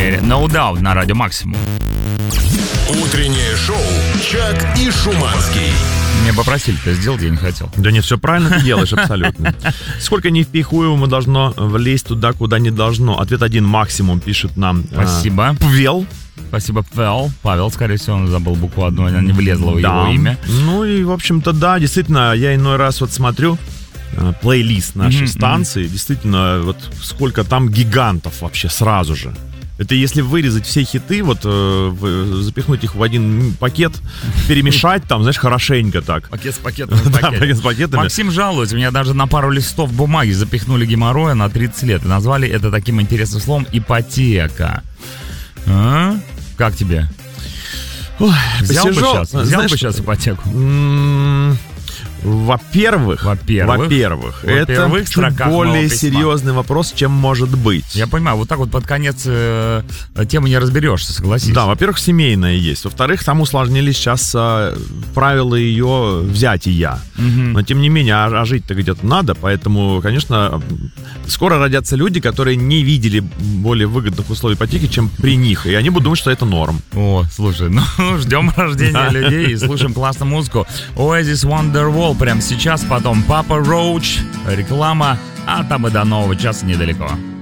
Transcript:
премьере No Doubt на Радио Максимум. Утреннее шоу «Чак и Шуманский». Меня попросили это сделать, я не хотел. Да нет, все правильно ты делаешь, абсолютно. Сколько невпихуемого должно влезть туда, куда не должно? Ответ один, максимум, пишет нам. Спасибо. Павел. Спасибо, Павел, скорее всего, он забыл букву одну, она не влезла в его имя. Ну и, в общем-то, да, действительно, я иной раз вот смотрю плейлист нашей станции, действительно, вот сколько там гигантов вообще сразу же. Это если вырезать все хиты, вот запихнуть их в один пакет, перемешать там, знаешь, хорошенько так. Пакет с пакетами. Да, пакет с пакетами. Максим жалуется, меня даже на пару листов бумаги запихнули геморроя на 30 лет и назвали это таким интересным словом ипотека. А? Как тебе? Ой, взял бы сейчас ипотеку? Во-первых, это чуть более серьезный вопрос, чем может быть. Я понимаю, вот так вот под конец темы не разберешься, согласись. Да, во-первых, семейная есть. Во-вторых, там усложнились сейчас правила ее взятия. Но, тем не менее, а жить-то где-то надо. Поэтому, конечно, скоро родятся люди, которые не видели более выгодных условий ипотеки, чем при них. И они будут думать, что это норм. О, слушай, ну ждем рождения людей и слушаем классную музыку. Oasis Wonderwall прямо сейчас, потом Papa Roach, реклама, а там и до нового часа недалеко.